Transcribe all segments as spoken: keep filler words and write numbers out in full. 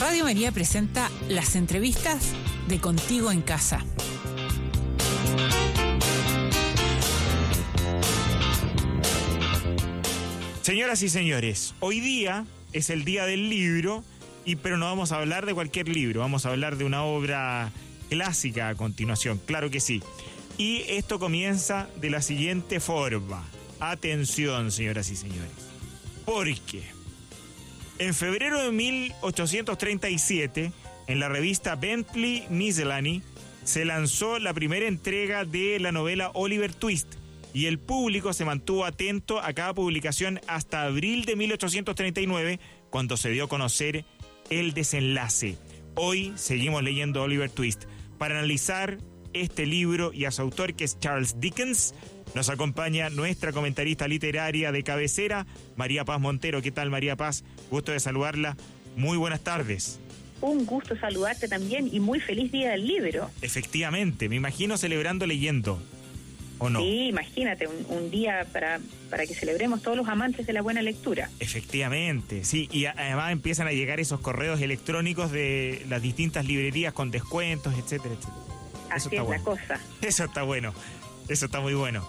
Radio María presenta las entrevistas de Contigo en Casa. Señoras y señores, hoy día es el día del libro, y pero no vamos a hablar de cualquier libro, vamos a hablar de una obra clásica a continuación, claro que sí. Y esto comienza de la siguiente forma. Atención, señoras y señores. Porque en febrero de mil ochocientos treinta y siete, en la revista Bentley Miscellany, se lanzó la primera entrega de la novela Oliver Twist, y el público se mantuvo atento a cada publicación hasta abril de mil ochocientos treinta y nueve, cuando se dio a conocer el desenlace. Hoy seguimos leyendo Oliver Twist. Para analizar este libro y a su autor, que es Charles Dickens, nos acompaña nuestra comentarista literaria de cabecera, María Paz Montero. ¿Qué tal, María Paz? Gusto de saludarla. Muy buenas tardes. Un gusto saludarte también y muy feliz día del libro. Efectivamente, me imagino celebrando leyendo, ¿o no? Sí, imagínate, un, un día para, para que celebremos todos los amantes de la buena lectura. Efectivamente, sí, y además empiezan a llegar esos correos electrónicos de las distintas librerías con descuentos, etcétera, etcétera. Así es la cosa. Eso está bueno, eso está muy bueno.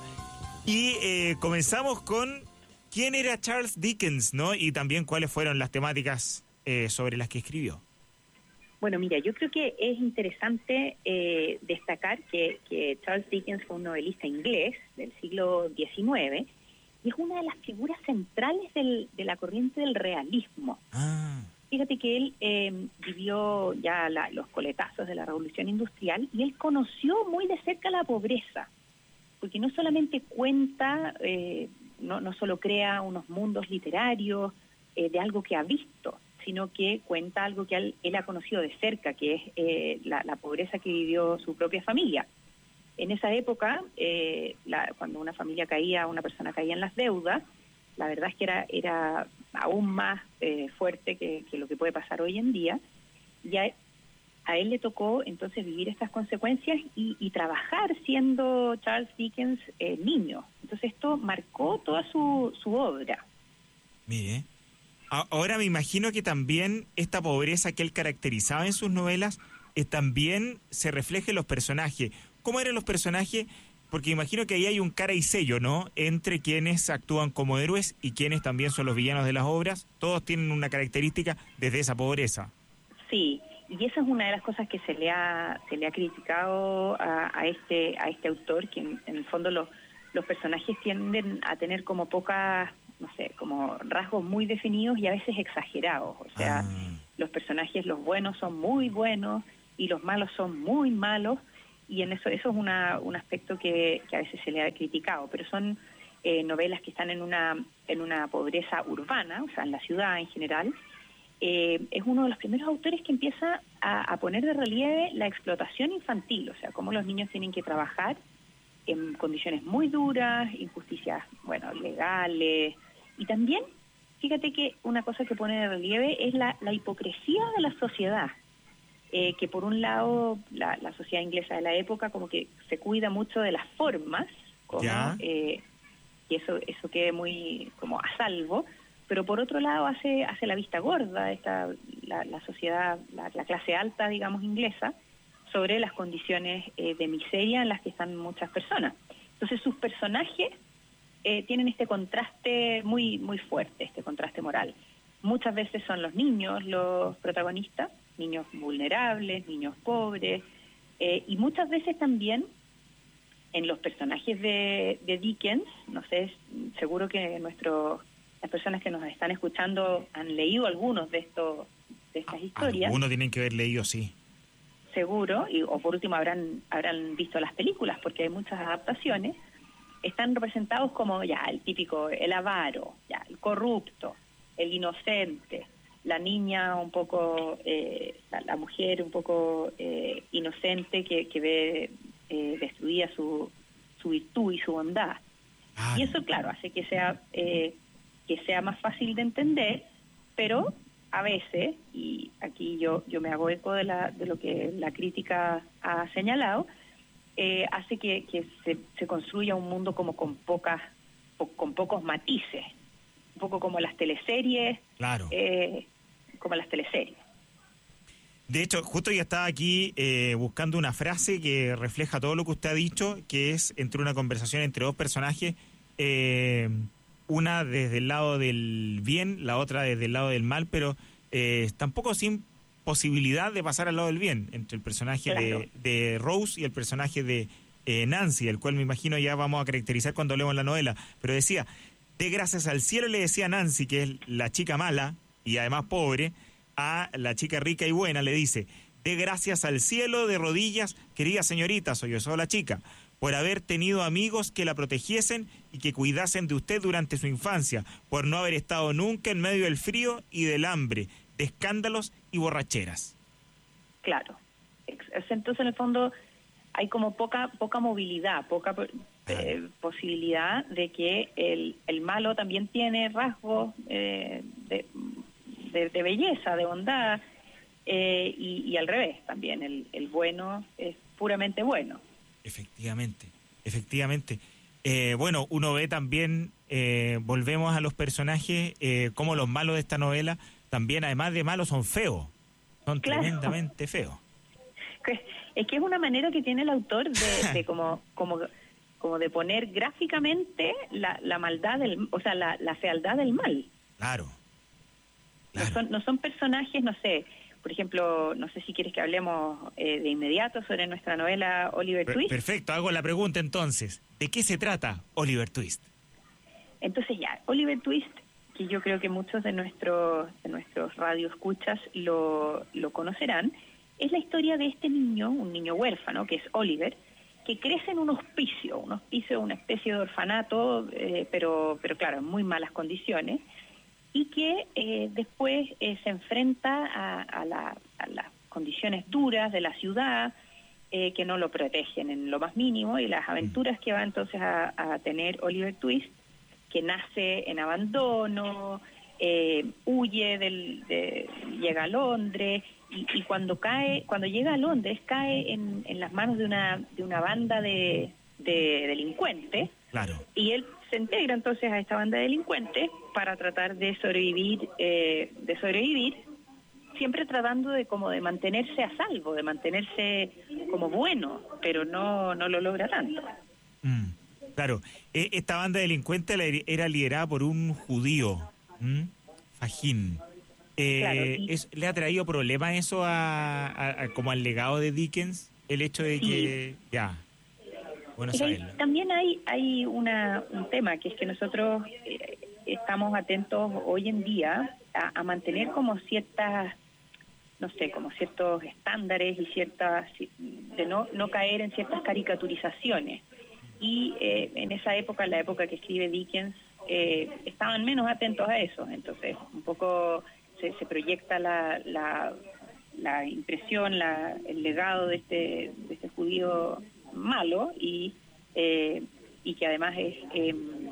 Y eh, comenzamos con quién era Charles Dickens, ¿no? Y también cuáles fueron las temáticas eh, sobre las que escribió. Bueno, mira, yo creo que es interesante eh, destacar que, que Charles Dickens fue un novelista inglés del siglo diecinueve y es una de las figuras centrales del, de la corriente del realismo. Ah. Fíjate que él eh, vivió ya la, los coletazos de la Revolución Industrial y él conoció muy de cerca la pobreza, porque no solamente cuenta, eh, no, no solo crea unos mundos literarios eh, de algo que ha visto, sino que cuenta algo que él, él ha conocido de cerca, que es eh, la, la pobreza que vivió su propia familia. En esa época, eh, la, cuando una familia caía, una persona caía en las deudas, la verdad es que era, era aún más eh, fuerte que, que lo que puede pasar hoy en día. Y a, a él le tocó entonces vivir estas consecuencias y, y trabajar siendo Charles Dickens eh, niño. Entonces esto marcó toda su, su obra. Mire, ahora me imagino que también esta pobreza que él caracterizaba en sus novelas eh, también se refleja en los personajes. ¿Cómo eran los personajes? Porque imagino que ahí hay un cara y sello, ¿no? Entre quienes actúan como héroes y quienes también son los villanos de las obras. Todos tienen una característica desde esa pobreza. Sí, y esa es una de las cosas que se le ha se le ha criticado a, a este a este autor, que en, en el fondo los los personajes tienden a tener como pocas, no sé, como rasgos muy definidos y a veces exagerados. O sea, ah. los personajes, los buenos son muy buenos y los malos son muy malos. Y en eso eso es una, un aspecto que, que a veces se le ha criticado, pero son eh, novelas que están en una en una pobreza urbana, o sea, en la ciudad en general. Eh, es uno de los primeros autores que empieza a, a poner de relieve la explotación infantil, o sea, cómo los niños tienen que trabajar en condiciones muy duras, injusticias, bueno, legales, y también, fíjate que una cosa que pone de relieve es la, la hipocresía de la sociedad. Eh, que por un lado la, la sociedad inglesa de la época como que se cuida mucho de las formas, como eh, que eso eso quede muy como a salvo, pero por otro lado hace hace la vista gorda esta la, la sociedad, la, la clase alta, digamos, inglesa, sobre las condiciones eh, de miseria en las que están muchas personas. Entonces sus personajes eh, tienen este contraste muy muy fuerte, este contraste moral. Muchas veces son los niños los protagonistas, niños vulnerables, niños pobres, eh, y muchas veces también en los personajes de, de Dickens, no sé, seguro que nuestros las personas que nos están escuchando han leído algunos de estos de estas historias. Algunos tienen que haber leído, sí. Seguro, y, o por último habrán habrán visto las películas, porque hay muchas adaptaciones. Están representados como ya el típico, el avaro, ya el corrupto, el inocente, la niña un poco, eh, la, la mujer un poco eh, inocente que, que ve eh, destruida su, su virtud y su bondad. Ah. Y eso, claro, hace que sea eh, que sea más fácil de entender, pero a veces, y aquí yo yo me hago eco de la de lo que la crítica ha señalado, eh, hace que, que se, se construya un mundo como con pocas con pocos matices, un poco como las teleseries, claro. eh, como las teleseries. De hecho, justo ya estaba aquí eh, buscando una frase que refleja todo lo que usted ha dicho, que es entre una conversación entre dos personajes, eh, una desde el lado del bien, la otra desde el lado del mal, pero eh, tampoco sin posibilidad de pasar al lado del bien, entre el personaje Claro. de, de Rose y el personaje de eh, Nancy, el cual me imagino ya vamos a caracterizar cuando leemos la novela. Pero decía, de gracias al cielo le decía Nancy, que es la chica mala y además pobre, a la chica rica y buena le dice, de gracias al cielo de rodillas, querida señorita, soy yo soy la chica, por haber tenido amigos que la protegiesen y que cuidasen de usted durante su infancia, por no haber estado nunca en medio del frío y del hambre, de escándalos y borracheras. Claro. Entonces, en el fondo, hay como poca poca movilidad, poca eh, posibilidad de que el, el malo también tiene rasgos eh, de, de, de belleza, de bondad, eh, y, y al revés también, el, el bueno es puramente bueno. Efectivamente, efectivamente. Eh, bueno, uno ve también, eh, volvemos a los personajes, eh, como los malos de esta novela, también además de malos son feos, son Claro. tremendamente feos. Es que es una manera que tiene el autor de, de como como como de poner gráficamente la, la maldad del, o sea, la, la fealdad del mal. Claro. Claro. No son, no son personajes, no sé, por ejemplo, no sé si quieres que hablemos eh, de inmediato sobre nuestra novela Oliver Per- Twist. Perfecto, hago la pregunta entonces. ¿De qué se trata Oliver Twist? Entonces ya, Oliver Twist, que yo creo que muchos de nuestros de nuestros radioescuchas lo, lo conocerán, es la historia de este niño, un niño huérfano, que es Oliver, que crece en un hospicio, un hospicio, una especie de orfanato, eh, pero, pero claro, en muy malas condiciones, y que eh, después eh, se enfrenta a, a, la, a las condiciones duras de la ciudad, eh, que no lo protegen en lo más mínimo, y las aventuras que va entonces a, a tener Oliver Twist, que nace en abandono, eh, huye, del, de, llega a Londres, y, y cuando cae, cuando llega a Londres, cae en, en las manos de una, de una banda de, de delincuentes. Claro. Y él se integra entonces a esta banda de delincuentes para tratar de sobrevivir, eh, de sobrevivir, siempre tratando de como de mantenerse a salvo, de mantenerse como bueno, pero no, no lo logra tanto. Mm, claro, e- esta banda delincuente la er- era liderada por un judío, ¿m? Fagin. Eh, Claro, y- es- ¿Le ha traído problemas eso a, a- a- como al legado de Dickens? El hecho de Sí. que... Ya, bueno Pero ahí saberlo. también hay hay una un tema, que es que nosotros eh, estamos atentos hoy en día a, a mantener como ciertas, no sé, como ciertos estándares y ciertas, de no no caer en ciertas caricaturizaciones. Y eh, en esa época, en la época que escribe Dickens, eh, estaban menos atentos a eso. Entonces, un poco se, se proyecta la, la, la impresión, la, el legado de este, de este judío malo y, eh, y que además es, eh,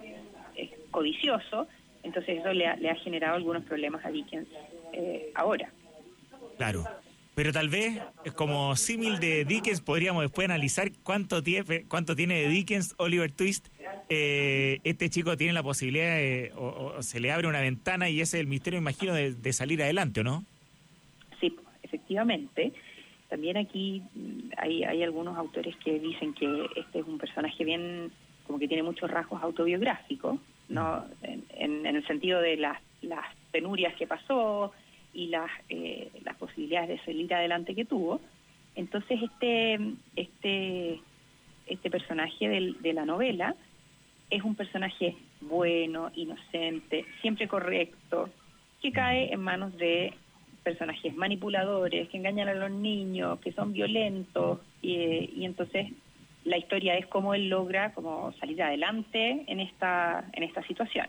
es codicioso. Entonces, eso le ha, le ha generado algunos problemas a Dickens eh, ahora. Claro. Pero tal vez, eh, como símil de Dickens, podríamos después analizar cuánto tiene, cuánto tiene de Dickens Oliver Twist. Eh, este chico tiene la posibilidad, de, o, o se le abre una ventana y ese es el misterio, imagino, de, de salir adelante, ¿o no? Sí, efectivamente. También aquí hay, hay algunos autores que dicen que este es un personaje bien, como que tiene muchos rasgos autobiográficos, ¿no? En, en, en el sentido de las, las penurias que pasó y las, eh, las posibilidades de salir adelante que tuvo. Entonces este este este personaje del, de la novela es un personaje bueno, inocente, siempre correcto, que cae en manos de personajes manipuladores, que engañan a los niños, que son violentos, y, y entonces la historia es cómo él logra como salir adelante en esta en esta situación.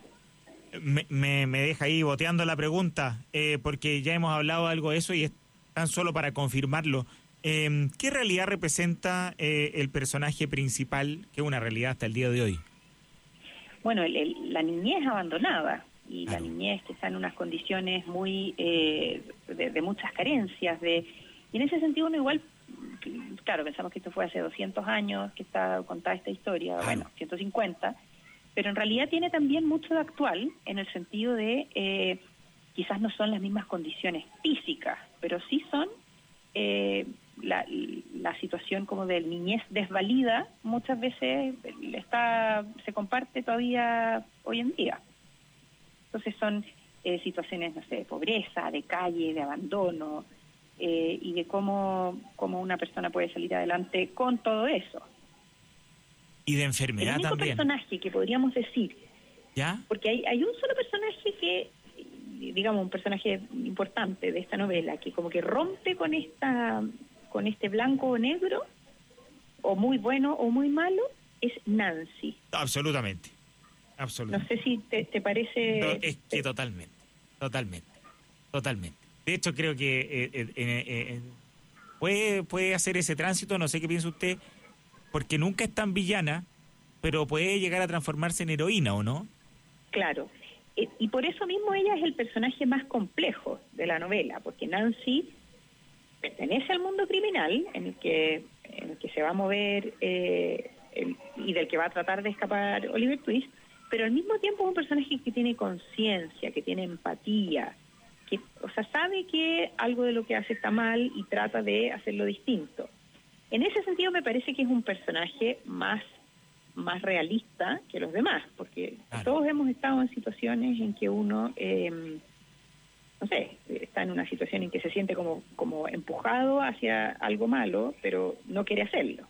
Me, me, me deja ahí boteando la pregunta, eh, porque ya hemos hablado algo de eso y es tan solo para confirmarlo. Eh, ¿Qué realidad representa eh, el personaje principal, que es una realidad hasta el día de hoy? Bueno, el, el, la niñez abandonada, y Claro. la niñez que está en unas condiciones muy eh, de, de muchas carencias, de y en ese sentido uno igual, claro, pensamos que esto fue hace doscientos años que está contada esta historia, Claro. bueno, ciento cincuenta, pero en realidad tiene también mucho de actual, en el sentido de, eh, quizás no son las mismas condiciones físicas, pero sí son eh, la, la situación como de niñez desvalida muchas veces está se comparte todavía hoy en día. Entonces son eh, situaciones, no sé, de pobreza, de calle, de abandono, eh, y de cómo, cómo una persona puede salir adelante con todo eso. Y de enfermedad también. El único también. personaje que podríamos decir, ¿Ya? porque hay, hay un solo personaje que, digamos, un personaje importante de esta novela, que como que rompe con esta con este blanco o negro, o muy bueno o muy malo, es Nancy. Absolutamente. Absolutamente. No sé si te, te parece... No, es que totalmente, totalmente, totalmente. De hecho, creo que eh, eh, eh, eh, puede, puede hacer ese tránsito, no sé qué piensa usted, porque nunca es tan villana, pero puede llegar a transformarse en heroína, ¿o no? Claro. Eh, y por eso mismo ella es el personaje más complejo de la novela, porque Nancy pertenece al mundo criminal en el que, en el que se va a mover eh, el, y del que va a tratar de escapar Oliver Twist, pero al mismo tiempo es un personaje que tiene conciencia, que tiene empatía, que, o sea, sabe que algo de lo que hace está mal y trata de hacerlo distinto. En ese sentido me parece que es un personaje más, más realista que los demás, porque claro, todos hemos estado en situaciones en que uno, eh, no sé, está en una situación en que se siente como, como empujado hacia algo malo, pero no quiere hacerlo.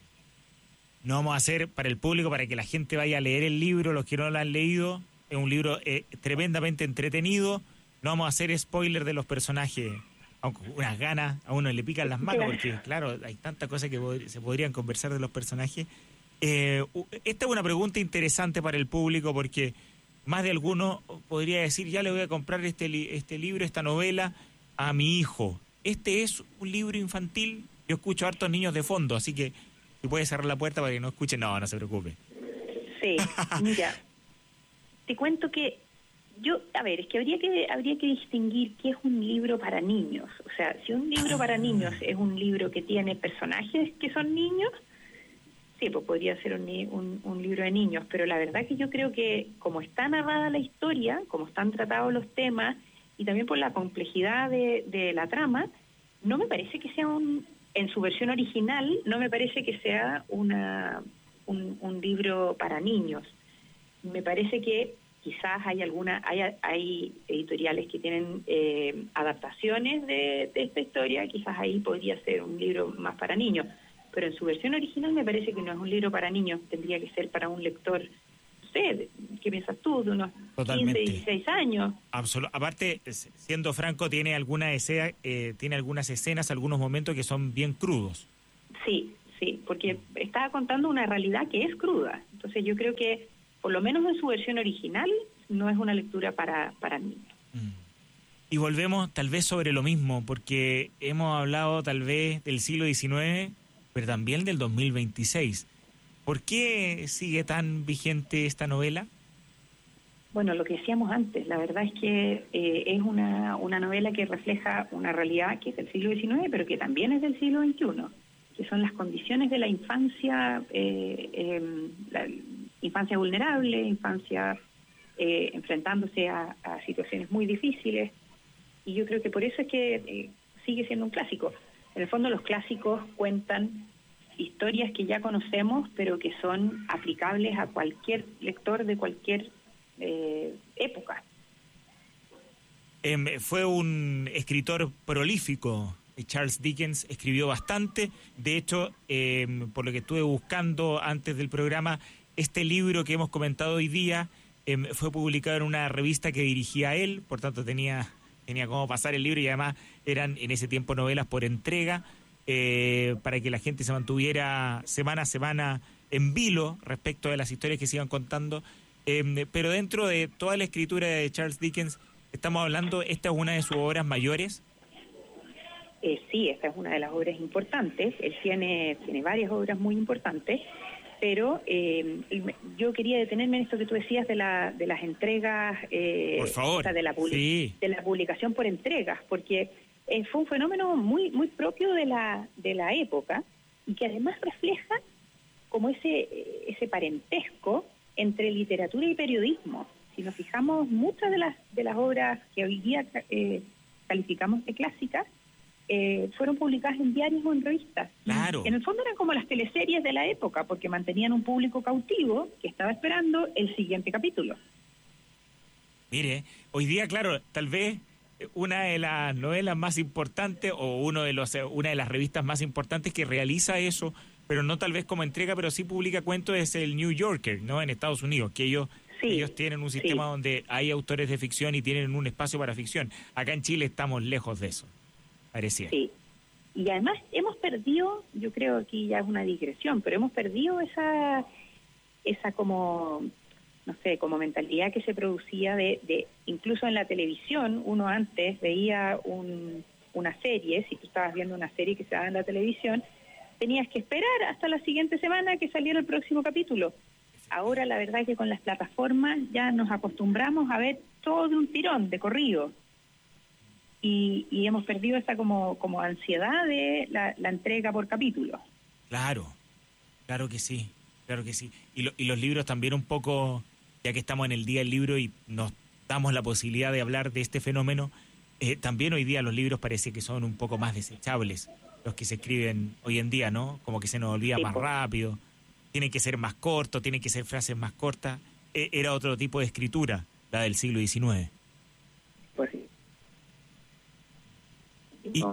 No vamos a hacer para el público, para que la gente vaya a leer el libro, los que no lo han leído. Es un libro eh, tremendamente entretenido. No vamos a hacer spoiler de los personajes, aunque unas ganas a uno le pican las manos, Claro. porque claro, hay tantas cosas que pod- se podrían conversar de los personajes. Eh, u- esta es una pregunta interesante para el público, porque más de alguno podría decir, ya le voy a comprar este, li- este libro, esta novela, a mi hijo. ¿Este es un libro infantil? Yo escucho a hartos niños de fondo, así que si puede cerrar la puerta para que no escuchen, no, no se preocupe. Sí, mira, te cuento que yo, a ver, es que habría que habría que distinguir qué es un libro para niños. O sea, si un libro para niños es un libro que tiene personajes que son niños, sí, pues podría ser un, ni- un, un libro de niños, pero la verdad que yo creo que como está narrada la historia, como están tratados los temas, y también por la complejidad de, de la trama, no me parece que sea un, en su versión original, no me parece que sea una un, un libro para niños. Me parece que quizás hay alguna hay, hay editoriales que tienen eh, adaptaciones de, de esta historia, quizás ahí podría ser un libro más para niños, pero en su versión original me parece que no es un libro para niños, tendría que ser para un lector, no sé, ¿qué piensas tú? De unos Totalmente. quince, dieciséis años. Absol- Aparte, s- siendo franco, tiene, alguna escena, eh, tiene algunas escenas, algunos momentos que son bien crudos. Sí, sí, porque estaba contando una realidad que es cruda, entonces yo creo que por lo menos en su versión original no es una lectura para, para niños. Mm. Y volvemos tal vez sobre lo mismo, porque hemos hablado tal vez del siglo diecinueve, pero también del dos mil veintiséis. ¿Por qué sigue tan vigente esta novela? Bueno, lo que decíamos antes, la verdad es que eh, es una, una novela que refleja una realidad que es del siglo diecinueve, pero que también es del siglo veintiuno, que son las condiciones de la infancia, eh, eh, la infancia vulnerable, infancia eh, enfrentándose a, a situaciones muy difíciles, y yo creo que por eso es que eh, sigue siendo un clásico. En el fondo los clásicos cuentan historias que ya conocemos, pero que son aplicables a cualquier lector de cualquier Eh, época. Eh, fue un escritor prolífico. Charles Dickens escribió bastante. De hecho, eh, por lo que estuve buscando antes del programa, este libro que hemos comentado hoy día eh, fue publicado en una revista que dirigía él, por tanto tenía, tenía cómo pasar el libro, y además eran en ese tiempo novelas por entrega, eh, para que la gente se mantuviera semana a semana en vilo respecto de las historias que se iban contando. Eh, pero dentro de toda la escritura de Charles Dickens, estamos hablando, esta es una de sus obras mayores. Eh, sí, esta es una de las obras importantes. Él tiene, tiene varias obras muy importantes, pero eh, yo quería detenerme en esto que tú decías de, la, de las entregas, eh, Por favor, o sea, de, la publi- sí. de la publicación por entregas, porque eh, fue un fenómeno muy, muy propio de la, de la época y que además refleja como ese, ese parentesco entre literatura y periodismo. Si nos fijamos, muchas de las de las obras que hoy día eh, calificamos de clásicas eh, fueron publicadas en diarios o en revistas. Claro. En el fondo eran como las teleseries de la época, porque mantenían un público cautivo que estaba esperando el siguiente capítulo. Mire, hoy día, claro, tal vez una de las novelas más importantes o uno de los una de las revistas más importantes que realiza eso, pero no tal vez como entrega, pero sí publica cuentos, es el New Yorker, ¿no? En Estados Unidos, que ellos sí, ellos tienen un sistema sí. donde hay autores de ficción y tienen un espacio para ficción. Acá en Chile estamos lejos de eso, parecía. Sí, y además hemos perdido, yo creo que aquí ya es una digresión, pero hemos perdido esa esa como, no sé, como mentalidad que se producía de, de incluso en la televisión, uno antes veía un, una serie, si tú estabas viendo una serie que se daba en la televisión, tenías que esperar hasta la siguiente semana que saliera el próximo capítulo. Ahora la verdad es que con las plataformas ya nos acostumbramos a ver todo de un tirón, de corrido. Y, y hemos perdido esa como, como ansiedad de la, la entrega por capítulo. Claro, claro que sí, claro que sí. Y, lo, y los libros también un poco, ya que estamos en el Día del Libro y nos damos la posibilidad de hablar de este fenómeno, eh, también hoy día los libros parece que son un poco más desechables, los que se escriben hoy en día, ¿no? Como que se nos olvida sí, más pues. rápido, tienen que ser más cortos, tienen que ser frases más cortas. Eh, era otro tipo de escritura, la del siglo diecinueve. Pues sí. Y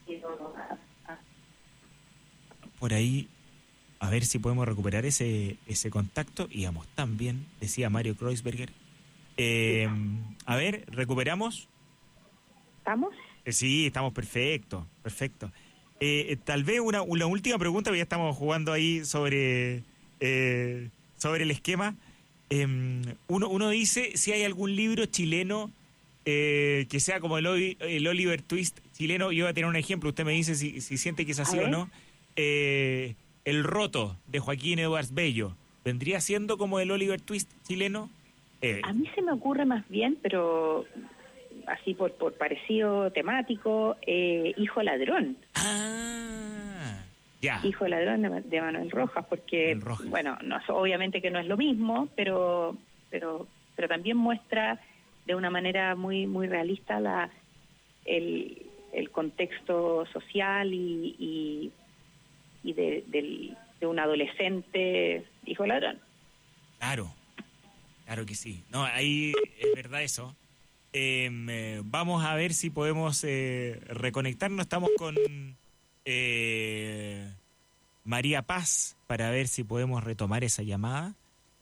por ahí, a ver si podemos recuperar ese ese contacto. Íbamos tan bien, decía Mario Kreuzberger. Eh, a ver, ¿recuperamos? ¿Estamos? Eh, sí, estamos perfecto, perfecto. Eh, tal vez una, una última pregunta, porque ya estamos jugando ahí sobre, eh, sobre el esquema. Eh, uno, uno dice si hay algún libro chileno eh, que sea como el, el Oliver Twist chileno. Yo voy a tener un ejemplo, usted me dice si, si siente que es así o no. Eh, el Roto, de Joaquín Edwards Bello, ¿vendría siendo como el Oliver Twist chileno? Eh. A mí se me ocurre más bien, pero así por, por parecido temático, eh, Hijo Ladrón. Ah, ya. Hijo Ladrón de, de Manuel Rojas, porque, Rojas. bueno, no, obviamente que no es lo mismo, pero pero pero también muestra de una manera muy muy realista la el, el contexto social y, y, y de, de, de un adolescente hijo ladrón. Claro, claro que sí. No, ahí es verdad eso. Eh, eh, vamos a ver si podemos eh, reconectarnos. Estamos con eh, María Paz para ver si podemos retomar esa llamada.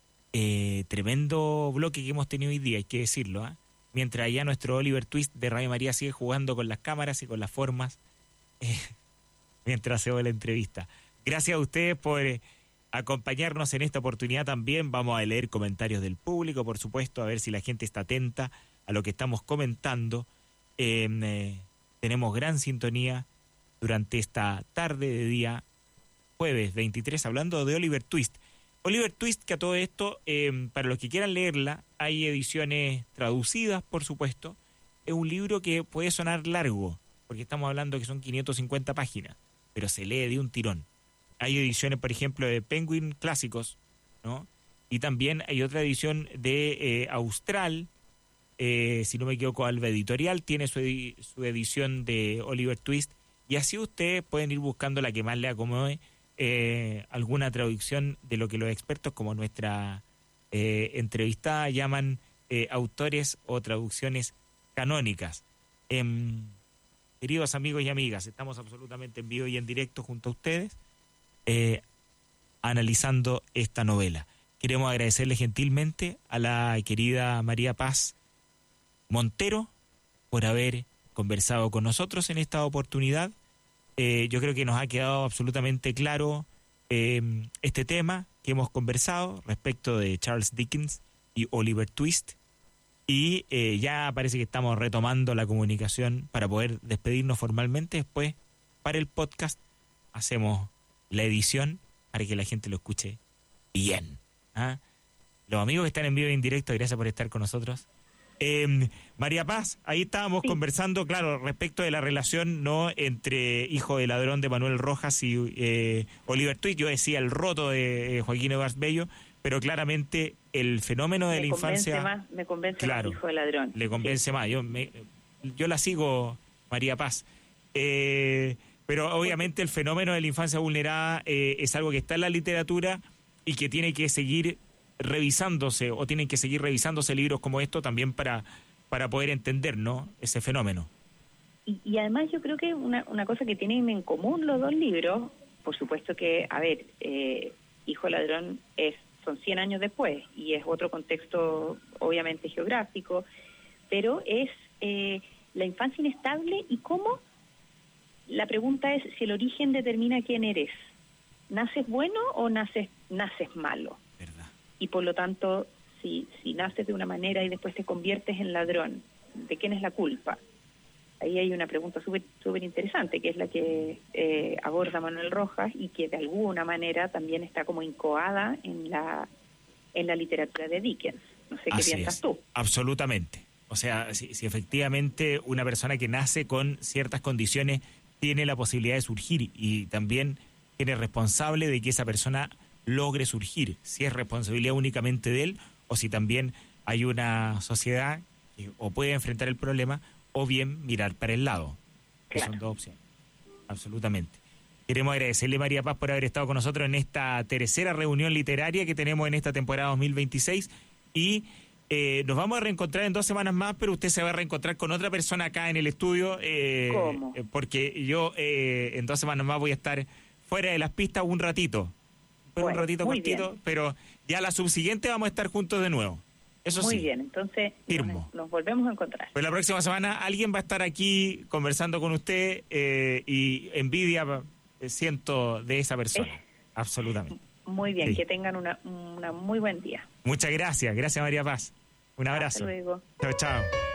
Eh, tremendo bloque que hemos tenido hoy día, hay que decirlo, ¿eh? Mientras ya nuestro Oliver Twist de Radio María sigue jugando con las cámaras y con las formas, eh, mientras se va la entrevista. Gracias a ustedes por eh, acompañarnos en esta oportunidad también. Vamos a leer comentarios del público, por supuesto, a ver si la gente está atenta a lo que estamos comentando. Eh, eh, tenemos gran sintonía durante esta tarde de día jueves veintitrés, hablando de Oliver Twist. Oliver Twist, que a todo esto, eh, para los que quieran leerla, hay ediciones traducidas, por supuesto. Es un libro que puede sonar largo, porque estamos hablando que son quinientas cincuenta páginas, pero se lee de un tirón. Hay ediciones, por ejemplo, de Penguin Clásicos, ¿no? Y también hay otra edición de eh, Austral, eh, si no me equivoco, Alba Editorial, tiene su, edi- su edición de Oliver Twist, y así ustedes pueden ir buscando la que más le acomode, eh, alguna traducción de lo que los expertos, como nuestra eh, entrevistada, llaman eh, autores o traducciones canónicas. Eh, queridos amigos y amigas, estamos absolutamente en vivo y en directo junto a ustedes, eh, analizando esta novela. Queremos agradecerle gentilmente a la querida María Paz Montero por haber conversado con nosotros en esta oportunidad. Eh, yo creo que nos ha quedado absolutamente claro eh, este tema que hemos conversado respecto de Charles Dickens y Oliver Twist, y eh, ya parece que estamos retomando la comunicación para poder despedirnos formalmente. Después, para el podcast, hacemos la edición para que la gente lo escuche bien. ¿Ah? Los amigos que están en vivo y en directo, gracias por estar con nosotros. Eh, María Paz, ahí estábamos sí. conversando, claro, respecto de la relación, ¿no?, entre Hijo de Ladrón de Manuel Rojas y eh, Oliver Twist. Yo decía el Roto de eh, Joaquín Edwards Bello, pero claramente el fenómeno de me la infancia más, me convence claro, más Hijo de Ladrón. Le convence sí. más. Yo, me, yo la sigo, María Paz. Eh, pero obviamente el fenómeno de la infancia vulnerada eh, es algo que está en la literatura y que tiene que seguir revisándose, o tienen que seguir revisándose libros como estos también para, para poder entender, ¿no?, ese fenómeno. Y, y además yo creo que una, una cosa que tienen en común los dos libros, por supuesto que, a ver, eh, Hijo Ladrón es son cien años después y es otro contexto obviamente geográfico, pero es eh, la infancia inestable y cómo, la pregunta es si el origen determina quién eres. ¿Naces bueno o naces naces malo? ¿Verdad? Y por lo tanto, si, si naces de una manera y después te conviertes en ladrón, ¿de quién es la culpa? Ahí hay una pregunta súper súper interesante, que es la que eh, aborda Manuel Rojas y que de alguna manera también está como incoada en la en la literatura de Dickens. No sé qué Así piensas es. tú. Absolutamente. O sea, si, si efectivamente una persona que nace con ciertas condiciones tiene la posibilidad de surgir y también tiene responsable de que esa persona logre surgir, si es responsabilidad únicamente de él o si también hay una sociedad que o puede enfrentar el problema o bien mirar para el lado. Que Claro. son dos opciones. Absolutamente. Queremos agradecerle, María Paz, por haber estado con nosotros en esta tercera reunión literaria que tenemos en esta temporada dos mil veintiséis y eh, nos vamos a reencontrar en dos semanas más, pero usted se va a reencontrar con otra persona acá en el estudio. Eh, ¿Cómo? eh, porque yo eh, en dos semanas más voy a estar fuera de las pistas un ratito. Pero Bueno, un ratito muy cortito, bien. pero ya la subsiguiente vamos a estar juntos de nuevo. Eso Muy sí. bien, entonces Firmo. nos, nos volvemos a encontrar. Pues la próxima semana alguien va a estar aquí conversando con usted eh, y envidia eh, siento de esa persona. Eh. Absolutamente. Muy bien, Sí. que tengan una, una muy buen día. Muchas gracias. Gracias, María Paz. Un abrazo. Hasta luego. Chao, chao.